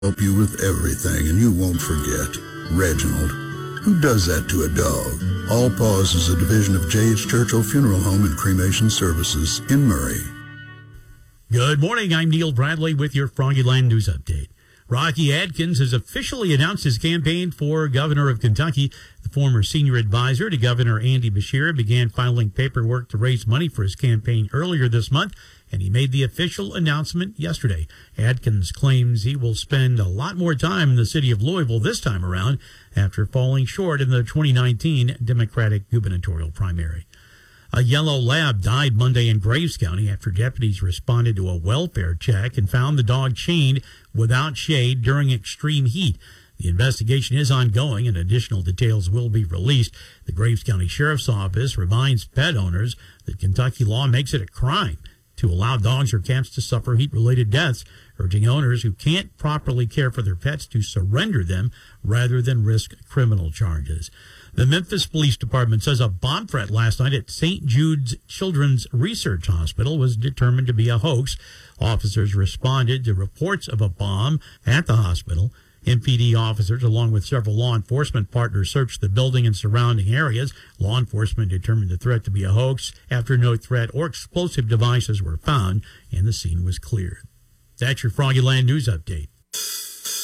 help you with everything, and you won't forget. Reginald. Who does that to a dog? All Paws is a division of J.H. Churchill Funeral Home and Cremation Services in Murray. Good morning. I'm Neil Bradley with your Froggyland News Update. Rocky Adkins has officially announced his campaign for governor of Kentucky. The former senior advisor to Governor Andy Beshear began filing paperwork to raise money for his campaign earlier this month, and he made the official announcement yesterday. Adkins claims he will spend a lot more time in the city of Louisville this time around after falling short in the 2019 Democratic gubernatorial primary. A yellow lab died Monday in Graves County after deputies responded to a welfare check and found the dog chained without shade during extreme heat. The investigation is ongoing and additional details will be released. The Graves County Sheriff's Office reminds pet owners that Kentucky law makes it a crime to allow dogs or cats to suffer heat-related deaths, urging owners who can't properly care for their pets to surrender them rather than risk criminal charges. The Memphis Police Department says a bomb threat last night at St. Jude's Children's Research Hospital was determined to be a hoax. Officers responded to reports of a bomb at the hospital. MPD officers, along with several law enforcement partners, searched the building and surrounding areas. Law enforcement determined the threat to be a hoax after no threat or explosive devices were found, and the scene was cleared. That's your Froggyland News Update.